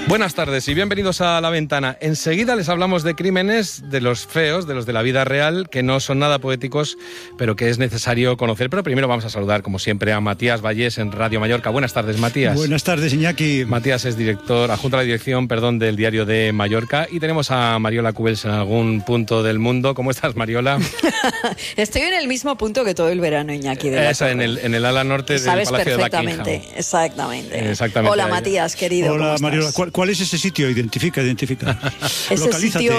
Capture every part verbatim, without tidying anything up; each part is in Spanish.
Buenas tardes y bienvenidos a La Ventana. Enseguida les hablamos de crímenes, de los feos, de los de la vida real, que no son nada poéticos, pero que es necesario conocer. Pero primero vamos a saludar, como siempre, a Matías Vallés en Radio Mallorca. Buenas tardes, Matías. Buenas tardes, Iñaki. Matías es director, adjunto a la dirección, perdón, del Diario de Mallorca. Y tenemos a Mariola Cubels en algún punto del mundo. ¿Cómo estás, Mariola? Estoy en el mismo punto que todo el verano, Iñaki. De Esa, en el, en el ala norte del Sabes Palacio de Buckingham. perfectamente, exactamente. Exactamente. Hola, Matías, querido. Hola, ¿cómo Mariola. estás? ¿Cuál, ¿Cuál es ese sitio? Identifica, identifica. Ese Localízate. sitio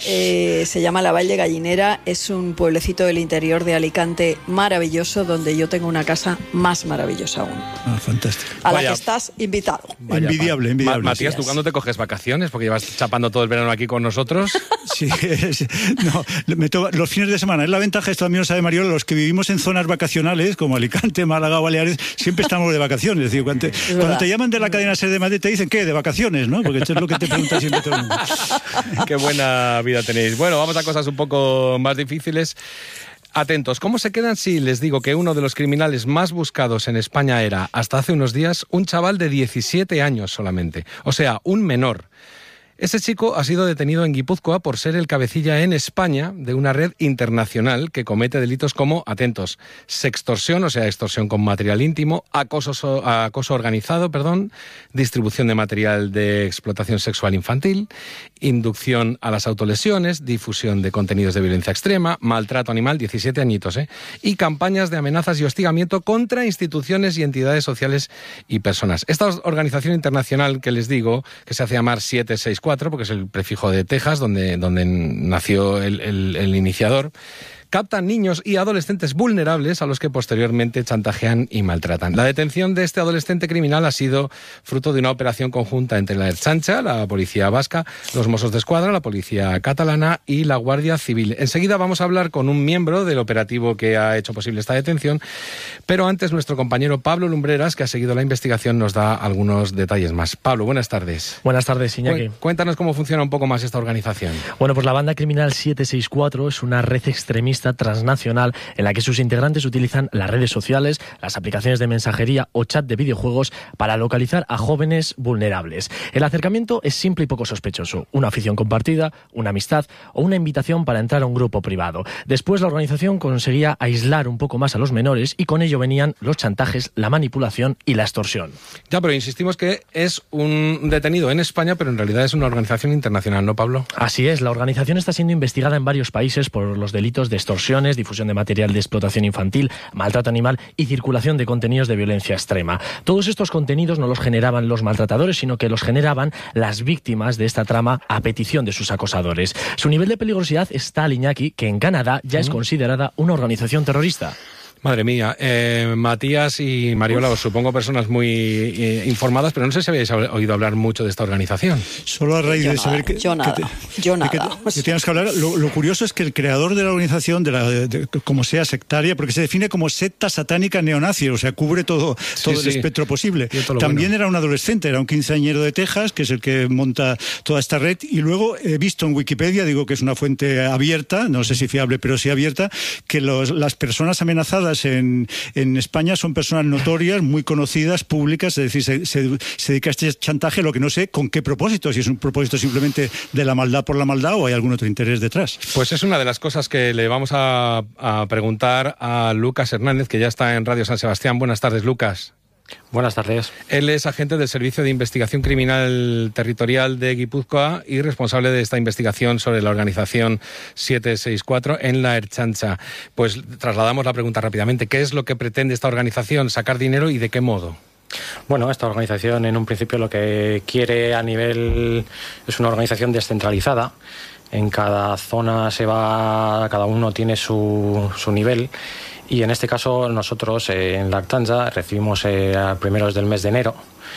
eh, se llama La Valle Gallinera, es un pueblecito del interior de Alicante maravilloso, donde yo tengo una casa más maravillosa aún. Ah, fantástico. A Vaya. la que estás invitado. Vaya, envidiable, Ma- envidiable. Matías, sí. ¿tú cuándo te coges vacaciones? Porque llevas chapando todo el verano aquí con nosotros. Sí, es- no, me to- los fines de semana. Es la ventaja, esto también lo sabe Mariola, los que vivimos en zonas vacacionales, como Alicante, Málaga, Baleares, siempre estamos de vacaciones. Es decir, cuando te, cuando verdad. te llaman de la cadena SER de Madrid, te dicen, ¿qué? De vacaciones, ¿no? Porque esto es lo que te pregunta siempre todo el mundo. Qué buena vida tenéis. Bueno, vamos a cosas un poco más difíciles. Atentos, ¿cómo se quedan si les digo que uno de los criminales más buscados en España era, hasta hace unos días, un chaval de diecisiete años solamente? O sea, un menor. Ese chico ha sido detenido en Guipúzcoa por ser el cabecilla en España de una red internacional que comete delitos como, atentos, sextorsión, o sea, extorsión con material íntimo, acoso, so- acoso organizado, perdón, distribución de material de explotación sexual infantil, inducción a las autolesiones, difusión de contenidos de violencia extrema, maltrato animal, diecisiete añitos, ¿eh? Y campañas de amenazas y hostigamiento contra instituciones y entidades sociales y personas. Esta organización internacional que les digo, que se hace llamar siete seis cuatro, porque es el prefijo de Texas, donde, donde nació el, el, el iniciador, captan niños y adolescentes vulnerables a los que posteriormente chantajean y maltratan. La detención de este adolescente criminal ha sido fruto de una operación conjunta entre la Ertzaintza, la policía vasca, los Mossos de Escuadra, la policía catalana y la Guardia Civil. Enseguida vamos a hablar con un miembro del operativo que ha hecho posible esta detención, pero antes nuestro compañero Pablo Lumbreras, que ha seguido la investigación, nos da algunos detalles más. Pablo, buenas tardes. Buenas tardes, Iñaki. Cu- Cuéntanos cómo funciona un poco más esta organización. Bueno, pues la banda criminal siete seis cuatro es una red extremista transnacional en la que sus integrantes utilizan las redes sociales, las aplicaciones de mensajería o chat de videojuegos para localizar a jóvenes vulnerables. El acercamiento es simple y poco sospechoso. Una afición compartida, una amistad o una invitación para entrar a un grupo privado. Después la organización conseguía aislar un poco más a los menores y con ello venían los chantajes, la manipulación y la extorsión. Ya, pero insistimos que es un detenido en España, pero en realidad es una organización internacional, ¿no, Pablo? Así es, la organización está siendo investigada en varios países por los delitos de extorsiones, difusión de material de explotación infantil, maltrato animal y circulación de contenidos de violencia extrema. Todos estos contenidos no los generaban los maltratadores, sino que los generaban las víctimas de esta trama a petición de sus acosadores. Su nivel de peligrosidad está al Iñaki, que en Canadá ya es considerada una organización terrorista. Madre mía, eh, Matías y Mariola, os supongo personas muy eh, informadas, pero no sé si habéis oído hablar mucho de esta organización. Solo a raíz Yo de nada, saber que, yo nada, que te- yo de que nada. te- que tienes que hablar. Lo, lo curioso es que el creador de la organización, de la, de- de- como sea sectaria, porque se define como secta satánica neonazi, o sea, cubre todo, Sí, todo el sí. espectro posible. Y todo lo También bueno. era un adolescente, era un quinceañero de Texas, que es el que monta toda esta red. Y luego he visto en Wikipedia, digo que es una fuente abierta, no sé si fiable, pero sí abierta, que los, las personas amenazadas en en España son personas notorias, muy conocidas, públicas, es decir, se, se, se dedica a este chantaje, lo que no sé con qué propósito, si es un propósito simplemente de la maldad por la maldad o hay algún otro interés detrás. Pues es una de las cosas que le vamos a, a preguntar a Lucas Hernández, que ya está en Radio San Sebastián. Buenas tardes, Lucas. Buenas tardes. Él es agente del Servicio de Investigación Criminal Territorial de Guipúzcoa y responsable de esta investigación sobre la organización siete seis cuatro en la Ertzaintza. Pues trasladamos la pregunta rápidamente. ¿Qué es lo que pretende esta organización? ¿Sacar dinero y de qué modo? Bueno, esta organización en un principio lo que quiere a nivel es una organización descentralizada. En cada zona se va, cada uno tiene su, su nivel. Y en este caso nosotros eh, en la Ertzaintza recibimos eh, a primeros del mes de enero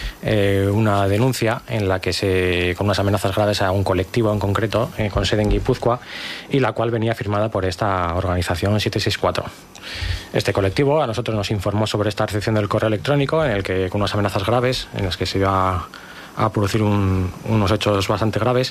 eh, una denuncia en la que se, con unas amenazas graves a un colectivo en concreto, eh, con sede en Guipúzcoa, y la cual venía firmada por esta organización siete seis cuatro. Este colectivo a nosotros nos informó sobre esta recepción del correo electrónico en el que con unas amenazas graves en las que se iba a producir un, unos hechos bastante graves,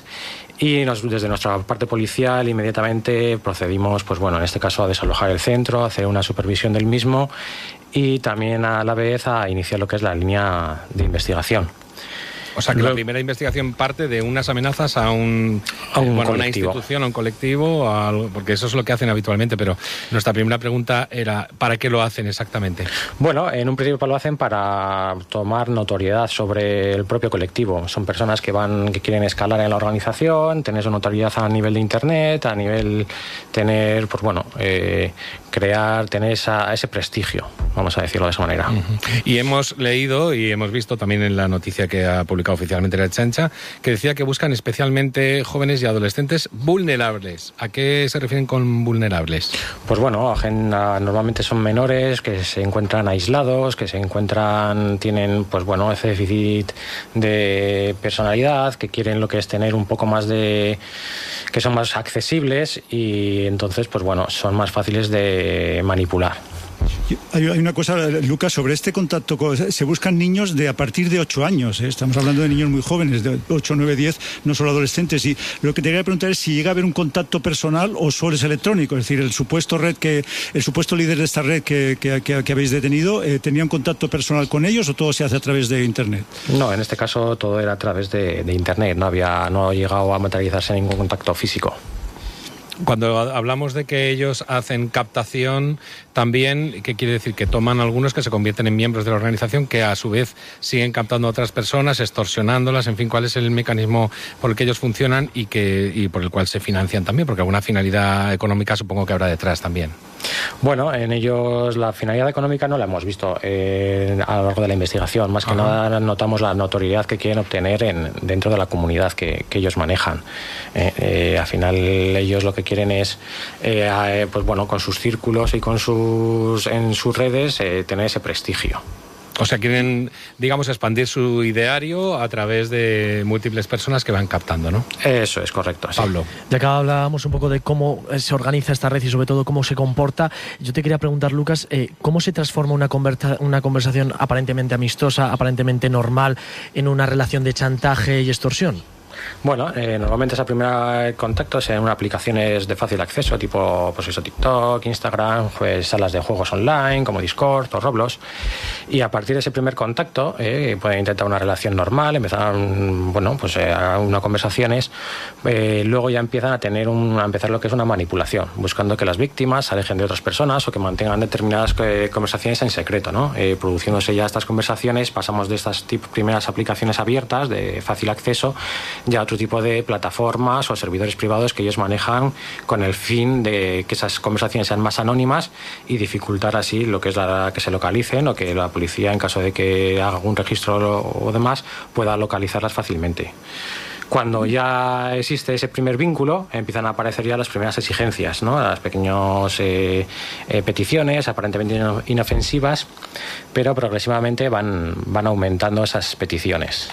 y nos, desde nuestra parte policial inmediatamente procedimos, pues bueno, en este caso a desalojar el centro, a hacer una supervisión del mismo y también a la vez a iniciar lo que es la línea de investigación. O sea que Luego, la primera investigación parte de unas amenazas a, un, a un bueno, una institución, a un colectivo, a algo, porque eso es lo que hacen habitualmente, pero nuestra primera pregunta era, ¿para qué lo hacen exactamente? Bueno, en un principio lo hacen para tomar notoriedad sobre el propio colectivo. Son personas que van, que quieren escalar en la organización, tener su notoriedad a nivel de internet, a nivel tener, pues bueno, eh, crear, tener esa, ese prestigio, vamos a decirlo de esa manera. Uh-huh. Y hemos leído y hemos visto también en la noticia que ha publicado oficialmente la Ertzaintza, que decía que buscan especialmente jóvenes y adolescentes vulnerables. ¿A qué se refieren con vulnerables? Pues bueno, normalmente son menores que se encuentran aislados, que se encuentran, tienen, pues bueno, ese déficit de personalidad, que quieren lo que es tener un poco más de, que son más accesibles y entonces, pues bueno, son más fáciles de manipular. Hay una cosa, Lucas, sobre este contacto. Se buscan niños de a partir de ocho años. ¿eh? Estamos hablando de niños muy jóvenes, de ocho, nueve, diez, no solo adolescentes. Y lo que te quería preguntar es si llega a haber un contacto personal o solo es electrónico. Es decir, el supuesto red que, el supuesto líder de esta red que, que, que, que habéis detenido, eh, ¿tenía un contacto personal con ellos o todo se hace a través de Internet? No, en este caso todo era a través de, de Internet. No había, no ha llegado a materializarse ningún contacto físico. Cuando hablamos de que ellos hacen captación, también, ¿qué quiere decir? Que toman algunos que se convierten en miembros de la organización, que a su vez siguen captando a otras personas, extorsionándolas, en fin, ¿cuál es el mecanismo por el que ellos funcionan y, que, y por el cual se financian también? Porque alguna finalidad económica supongo que habrá detrás también. Bueno, en ellos la finalidad económica no la hemos visto eh, a lo largo de la investigación. Más que Ajá. nada notamos la notoriedad que quieren obtener en, dentro de la comunidad que, que ellos manejan. Eh, eh, al final ellos lo que quieren es, eh, eh, pues bueno, con sus círculos y con sus en sus redes eh, tener ese prestigio. O sea, quieren, digamos, expandir su ideario a través de múltiples personas que van captando, ¿no? Eso es correcto, sí. Pablo. Ya que hablábamos un poco de cómo se organiza esta red y sobre todo cómo se comporta, yo te quería preguntar, Lucas, eh, ¿cómo se transforma una, conversa- una conversación aparentemente amistosa, aparentemente normal, en una relación de chantaje y extorsión? Bueno, eh, normalmente ese primer contacto es en aplicaciones de fácil acceso, tipo pues eso, TikTok, Instagram, pues salas de juegos online como Discord o Roblox. Y a partir de ese primer contacto eh, pueden intentar una relación normal, empezar bueno, pues eh, unas conversaciones, eh, luego ya empiezan a tener un, a empezar lo que es una manipulación, buscando que las víctimas se alejen de otras personas o que mantengan determinadas eh, conversaciones en secreto, ¿no? Eh, produciéndose ya estas conversaciones, pasamos de estas tip, primeras aplicaciones abiertas de fácil acceso ya a otro tipo de plataformas o servidores privados que ellos manejan con el fin de que esas conversaciones sean más anónimas y dificultar así lo que es la que se localicen o que la policía, en caso de que haga algún registro o demás, pueda localizarlas fácilmente. Cuando ya existe ese primer vínculo, empiezan a aparecer ya las primeras exigencias, ¿no? Las pequeñas eh, eh, peticiones, aparentemente inofensivas, pero progresivamente van, van aumentando esas peticiones.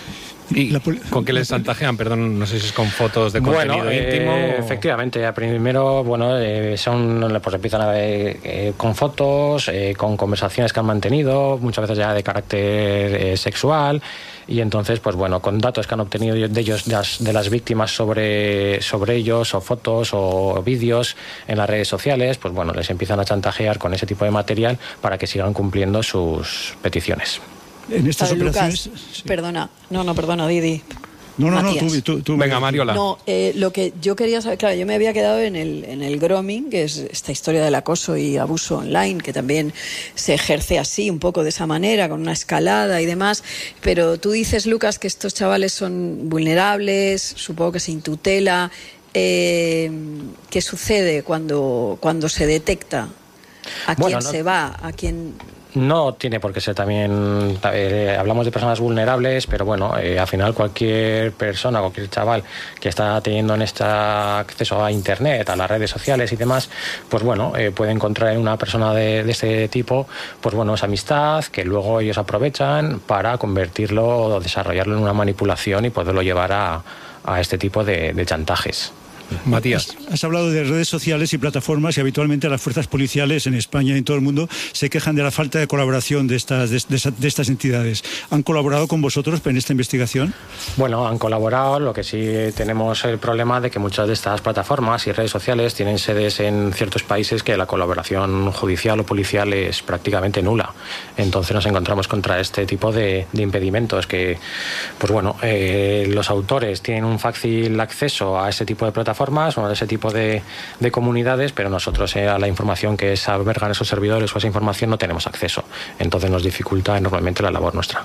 ¿Y con qué les chantajean? Perdón, no sé si es con fotos de contenido bueno, íntimo. Eh, o... Efectivamente, primero, bueno, eh, son, pues empiezan a ver eh, con fotos, eh, con conversaciones que han mantenido, muchas veces ya de carácter eh, sexual, y entonces, pues bueno, con datos que han obtenido de ellos, de las, de las víctimas sobre, sobre ellos, o fotos o vídeos en las redes sociales, pues bueno, les empiezan a chantajear con ese tipo de material para que sigan cumpliendo sus peticiones. En estas Vale, operaciones... Lucas, sí. perdona, no, no, perdona, Didi. No, no, Matías. no, tú, tú, tú Venga, Mariola. No, eh, lo que yo quería saber, claro, yo me había quedado en el, en el grooming, que es esta historia del acoso y abuso online, que también se ejerce así, un poco de esa manera, con una escalada y demás, pero tú dices, Lucas, que estos chavales son vulnerables, supongo que sin tutela. Eh, ¿Qué sucede cuando, cuando se detecta a Bueno, quién no... se va, a quién...? No tiene por qué ser también, eh, hablamos de personas vulnerables, pero bueno, eh, al final cualquier persona, cualquier chaval que está teniendo en este acceso a internet, a las redes sociales y demás, pues bueno, eh, puede encontrar en una persona de, de este tipo, pues bueno, esa amistad que luego ellos aprovechan para convertirlo o desarrollarlo en una manipulación y poderlo llevar a, a este tipo de, de chantajes. Matías. Has, has hablado de redes sociales y plataformas y habitualmente las fuerzas policiales en España y en todo el mundo se quejan de la falta de colaboración de estas, de, de, de estas entidades. ¿Han colaborado con vosotros en esta investigación? Bueno, han colaborado, lo que sí tenemos el problema de que muchas de estas plataformas y redes sociales tienen sedes en ciertos países que la colaboración judicial o policial es prácticamente nula. Entonces nos encontramos contra este tipo de, de impedimentos que, pues bueno, eh, los autores tienen un fácil acceso a ese tipo de plataformas o a ese tipo de, de comunidades, pero nosotros eh, a la información que es albergan esos servidores o esa información no tenemos acceso. Entonces nos dificulta enormemente la labor nuestra.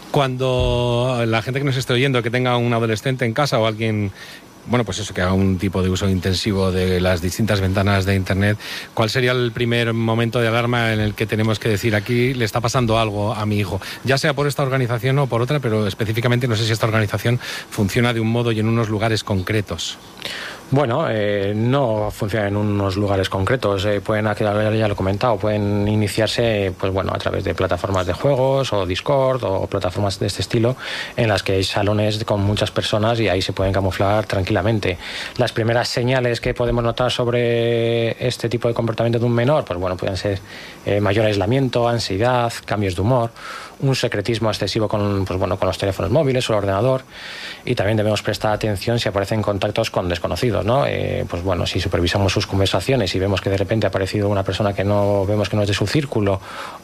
Cuando la gente que nos esté oyendo, que tenga un adolescente en casa o alguien, bueno, pues eso, que haga un tipo de uso intensivo de las distintas ventanas de Internet, ¿cuál sería el primer momento de alarma en el que tenemos que decir aquí le está pasando algo a mi hijo? Ya sea por esta organización o por otra, pero específicamente no sé si esta organización funciona de un modo y en unos lugares concretos. Bueno, eh, no funciona en unos lugares concretos. Eh, pueden, ya lo he comentado, pueden iniciarse, pues bueno, a través de plataformas de juegos o Discord o plataformas de este estilo, en las que hay salones con muchas personas y ahí se pueden camuflar tranquilamente. Las primeras señales que podemos notar sobre este tipo de comportamiento de un menor, pues bueno, pueden ser eh, mayor aislamiento, ansiedad, cambios de humor, un secretismo excesivo con, pues bueno, con los teléfonos móviles o el ordenador, y también debemos prestar atención si aparecen contactos con desconocidos, ¿no? Eh, pues bueno, si supervisamos sus conversaciones y vemos que de repente ha aparecido una persona que no vemos que no es de su círculo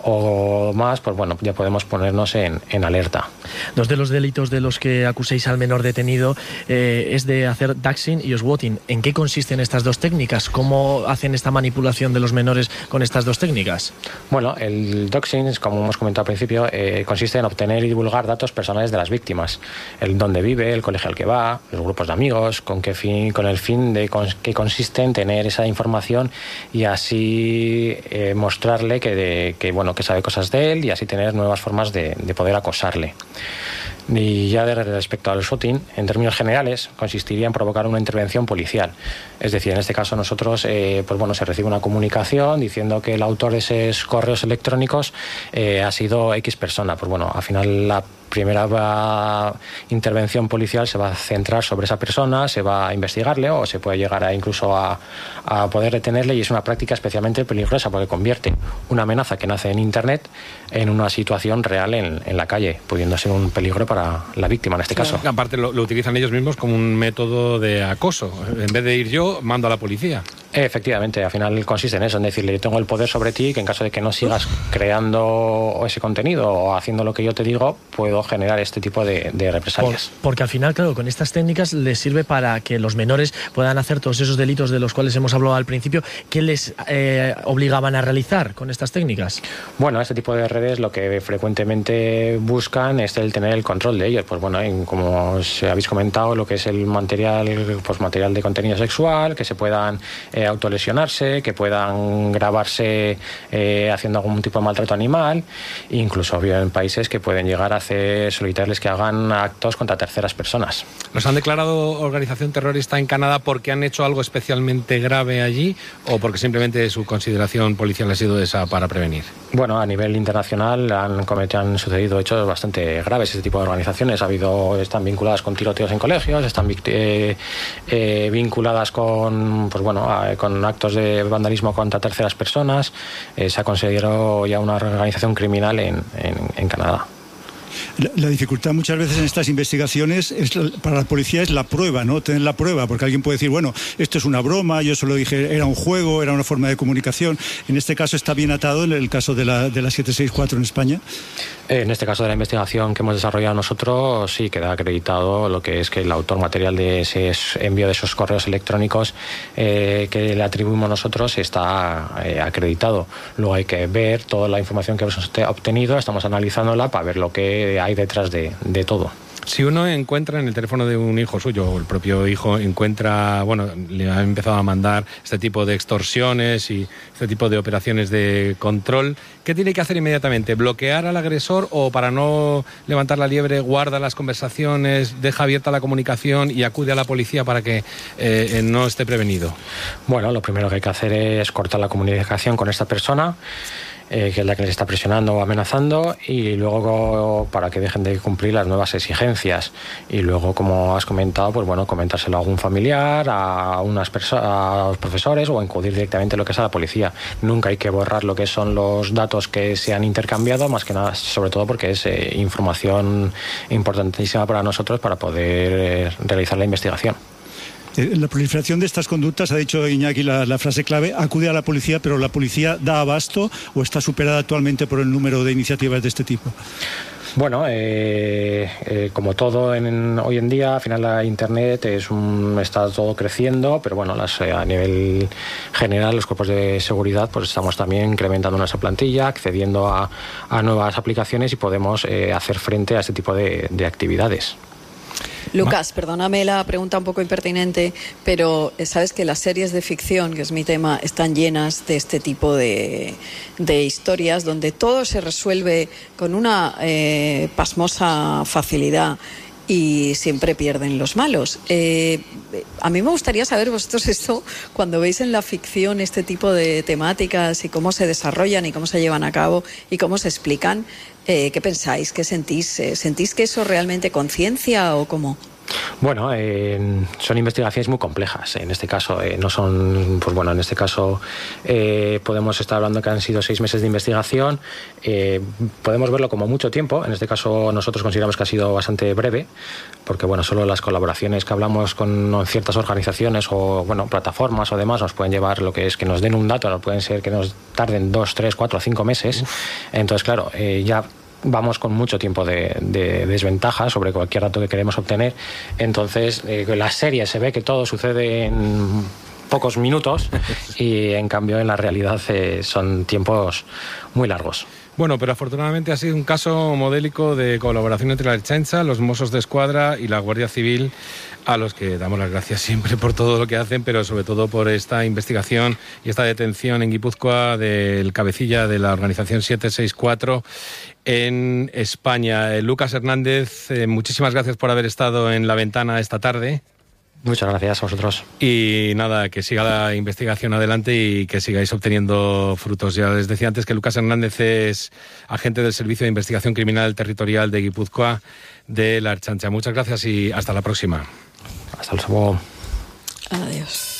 o más, pues bueno, ya podemos ponernos en, en alerta. Dos de los delitos de los que acuséis al menor detenido eh, es de hacer doxing y swatting. ¿En qué consisten estas dos técnicas? ¿Cómo hacen esta manipulación de los menores con estas dos técnicas? Bueno, el doxing, como hemos comentado al principio, eh, consiste en obtener y divulgar datos personales de las víctimas, el dónde vive, el colegio al que va, los grupos de amigos, con qué fin, con el fin de con, que consiste en tener esa información y así eh, mostrarle que, de, que bueno que sabe cosas de él y así tener nuevas formas de, de poder acosarle. Y ya de respecto al swatting, en términos generales, consistiría en provocar una intervención policial. Es decir, en este caso nosotros, eh, pues bueno, se recibe una comunicación diciendo que el autor de esos correos electrónicos eh, ha sido X persona. Pues bueno, al final la primera va, intervención policial se va a centrar sobre esa persona, se va a investigarle o se puede llegar a incluso a, a poder detenerle, y es una práctica especialmente peligrosa porque convierte una amenaza que nace en Internet en una situación real en, en la calle, pudiendo ser un peligro para la víctima en este caso. Aparte lo, lo utilizan ellos mismos como un método de acoso. En vez de ir yo, mando a la policía. Efectivamente, al final consiste en eso, en decirle, yo tengo el poder sobre ti, que en caso de que no sigas creando ese contenido o haciendo lo que yo te digo, puedo generar este tipo de, de represalias. Por, porque al final, claro, con estas técnicas les sirve para que los menores puedan hacer todos esos delitos de los cuales hemos hablado al principio. ¿Qué les eh, obligaban a realizar con estas técnicas? Bueno, este tipo de redes lo que frecuentemente buscan es el tener el control de ellos. Pues bueno, como os habéis comentado, lo que es el material, pues material de contenido sexual, que se puedan eh, autolesionarse, que puedan grabarse eh, haciendo algún tipo de maltrato animal, incluso en países que pueden llegar a hacer, solicitarles que hagan actos contra terceras personas. ¿Los han declarado organización terrorista en Canadá porque han hecho algo especialmente grave allí o porque simplemente su consideración policial ha sido esa para prevenir? Bueno, a nivel internacional han, cometido, han sucedido hechos bastante graves. Este tipo de organizaciones ha habido, están vinculadas con tiroteos en colegios, están eh, eh, vinculadas con, pues bueno, a, con actos de vandalismo contra terceras personas. Eh, se ha considerado ya una organización criminal en, en, en Canadá. La, la dificultad muchas veces en estas investigaciones es, para la policía es la prueba, ¿no? Tener la prueba, porque alguien puede decir, bueno, esto es una broma, yo solo dije, era un juego, era una forma de comunicación. En este caso está bien atado, en el caso de la, de la siete seis cuatro en España. En este caso de la investigación que hemos desarrollado nosotros, sí queda acreditado lo que es que el autor material de ese envío de esos correos electrónicos eh, que le atribuimos nosotros está eh, acreditado. Luego hay que ver toda la información que hemos obtenido, estamos analizándola para ver lo que hay detrás de, de todo. Si uno encuentra en el teléfono de un hijo suyo, o el propio hijo encuentra, bueno, le ha empezado a mandar este tipo de extorsiones y este tipo de operaciones de control, ¿qué tiene que hacer inmediatamente? ¿Bloquear al agresor o, para no levantar la liebre, guarda las conversaciones, deja abierta la comunicación y acude a la policía para que eh, no esté prevenido? Bueno, lo primero que hay que hacer es cortar la comunicación con esta persona eh, que es la que les está presionando o amenazando, y luego para que dejen de cumplir las nuevas exigencias. Y luego, como has comentado, pues bueno, comentárselo a algún familiar, a unas perso- a los profesores, o acudir directamente lo que es a la policía. Nunca hay que borrar lo que son los datos que se han intercambiado, más que nada, sobre todo porque es eh, información importantísima para nosotros para poder eh, realizar la investigación. La proliferación de estas conductas, ha dicho Iñaki la, la frase clave, acude a la policía, pero ¿la policía da abasto o está superada actualmente por el número de iniciativas de este tipo? Bueno, eh, eh, como todo en, hoy en día, al final la Internet es un, está todo creciendo, pero bueno, las, a nivel general los cuerpos de seguridad pues estamos también incrementando nuestra plantilla, accediendo a, a nuevas aplicaciones, y podemos eh, hacer frente a este tipo de, de actividades. Lucas, perdóname la pregunta un poco impertinente, pero sabes que las series de ficción, que es mi tema, están llenas de este tipo de, de historias donde todo se resuelve con una eh, pasmosa facilidad y siempre pierden los malos. Eh, a mí me gustaría saber vosotros esto, cuando veis en la ficción este tipo de temáticas y cómo se desarrollan y cómo se llevan a cabo y cómo se explican, eh, ¿qué pensáis? ¿Qué sentís? ¿Sentís que eso realmente conciencia o cómo? Bueno, eh, son investigaciones muy complejas. En este caso, eh, no son, pues bueno, en este caso eh, podemos estar hablando que han sido seis meses de investigación. Eh, podemos verlo como mucho tiempo. En este caso, nosotros consideramos que ha sido bastante breve, porque bueno, solo las colaboraciones que hablamos con ciertas organizaciones o bueno, plataformas o demás nos pueden llevar lo que es que nos den un dato, no pueden ser que nos tarden dos, tres, cuatro, cinco meses. Uf. Entonces, claro, eh, ya vamos con mucho tiempo de, de desventaja sobre cualquier dato que queremos obtener. Entonces, eh, en la serie se ve que todo sucede en pocos minutos y en cambio en la realidad eh, son tiempos muy largos. Bueno, pero afortunadamente ha sido un caso modélico de colaboración entre la Ertzaintza, los Mossos de Escuadra y la Guardia Civil, a los que damos las gracias siempre por todo lo que hacen, pero sobre todo por esta investigación y esta detención en Guipúzcoa del cabecilla de la organización siete seis cuatro en España. Eh, Lucas Hernández, eh, muchísimas gracias por haber estado en La Ventana esta tarde. Muchas gracias a vosotros. Y nada, que siga la investigación adelante y que sigáis obteniendo frutos. Ya les decía antes que Lucas Hernández es agente del Servicio de Investigación Criminal Territorial de Guipúzcoa de la Ertzaintza. Muchas gracias y hasta la próxima. Hasta luego. Adiós.